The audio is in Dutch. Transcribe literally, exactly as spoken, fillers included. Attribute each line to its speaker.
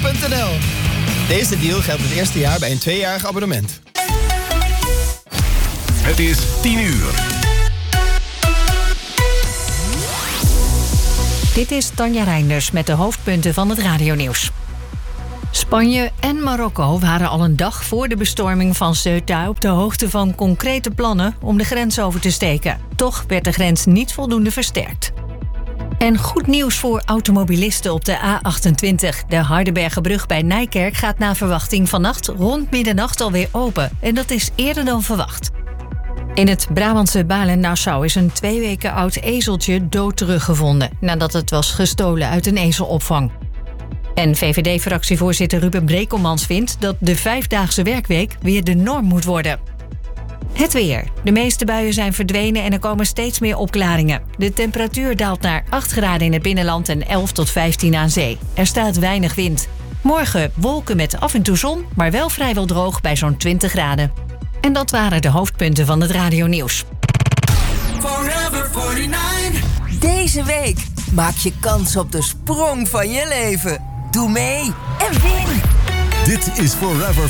Speaker 1: punt n l. Deze deal geldt het eerste jaar bij een tweejarig abonnement.
Speaker 2: Het is tien uur.
Speaker 3: Dit is Tanja Reinders met de hoofdpunten van het radionieuws. Spanje en Marokko waren al een dag voor de bestorming van Ceuta op de hoogte van concrete plannen om de grens over te steken. Toch werd de grens niet voldoende versterkt. En goed nieuws voor automobilisten op de A achtentwintig. De Hardenbergenbrug bij Nijkerk gaat naar verwachting vannacht rond middernacht alweer open. En dat is eerder dan verwacht. In het Brabantse Balen-Nassau is een twee weken oud ezeltje dood teruggevonden nadat het was gestolen uit een ezelopvang. En V V D-fractievoorzitter Ruben Brekelmans vindt dat de vijfdaagse werkweek weer de norm moet worden. Het weer. De meeste buien zijn verdwenen en er komen steeds meer opklaringen. De temperatuur daalt naar acht graden in het binnenland en elf tot vijftien aan zee. Er staat weinig wind. Morgen wolken met af en toe zon, maar wel vrijwel droog bij zo'n twintig graden. En dat waren de hoofdpunten van het radionieuws.
Speaker 4: Forever negenenveertig. Deze week maak je kans op de sprong van je leven. Doe mee en win!
Speaker 2: Dit is Forever